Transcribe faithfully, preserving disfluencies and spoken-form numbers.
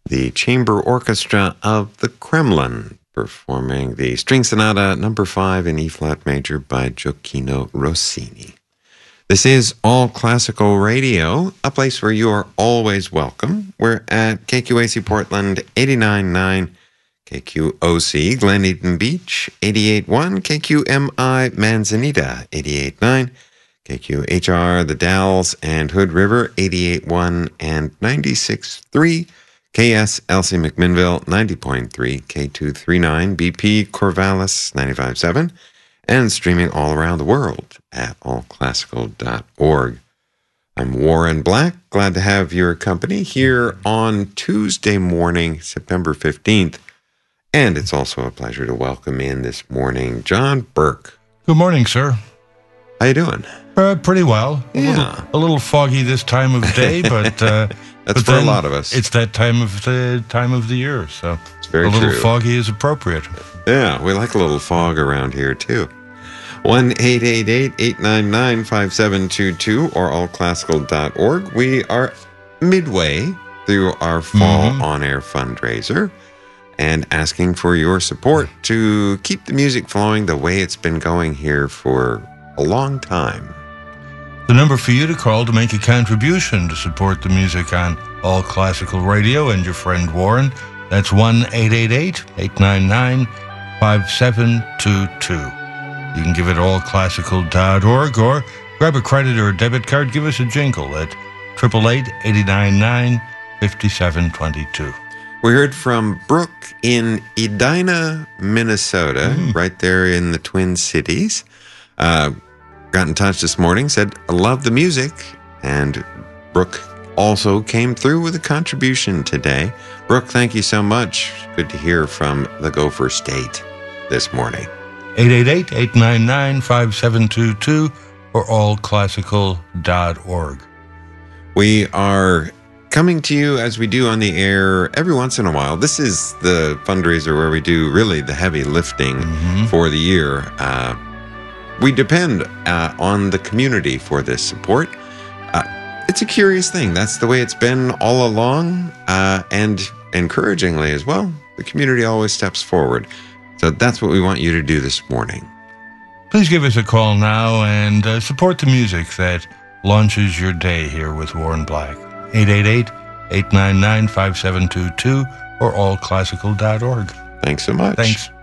the Chamber Orchestra of the Kremlin, performing the String Sonata number five in E-flat major by Gioacchino Rossini. This is All Classical Radio, a place where you are always welcome. We're at K Q A C Portland eighty-nine point nine, K Q O C Glen Eden Beach eighty-eight point one, K Q M I Manzanita eighty-eight point nine, K Q H R The Dalles and Hood River eighty-eight point one and ninety-six point three, K S L C McMinnville ninety point three, K two thirty-nine B P Corvallis ninety-five point seven, and streaming all around the world at all classical dot org. I'm Warren Black, glad to have your company here on Tuesday morning, September fifteenth, and it's also a pleasure to welcome in this morning John Burke. Good morning, sir. How you doing? Uh, pretty well. A, yeah. little, a little foggy this time of day, but uh, that's but for a lot of us. It's that time of the time of the year, so it's very a little true. foggy is appropriate. Yeah, we like a little fog around here too. one eight eight eight, eight nine nine, five seven two two or all classical dot org. We are midway through our fall mm-hmm. on-air fundraiser and asking for your support to keep the music flowing the way it's been going here for a long time. The number for you to call to make a contribution to support the music on All Classical Radio and your friend Warren, that's one eight eight eight, eight nine nine, five seven two two. You can give it all classical dot org or grab a credit or a debit card, give us a jingle at eight eight eight, eight nine nine, five seven two two. We heard from Brooke in Edina, Minnesota, mm. right there in the Twin Cities. Uh, got in touch this morning, said, I love the music. And Brooke also came through with a contribution today. Brooke, thank you so much. Good to hear from the Gopher State this morning. eight eight eight, eight nine nine, five seven two two or all classical dot org. We are coming to you as we do on the air every once in a while. This is the fundraiser where we do really the heavy lifting mm-hmm. for the year. Uh, we depend uh, on the community for this support. Uh, it's a curious thing. That's the way it's been all along, uh, and encouragingly as well, the community always steps forward. So that's what we want you to do this morning. Please give us a call now and uh, support the music that launches your day here with Warren Black. eight eight eight, eight nine nine, five seven two two or all classical dot org. Thanks so much. Thanks.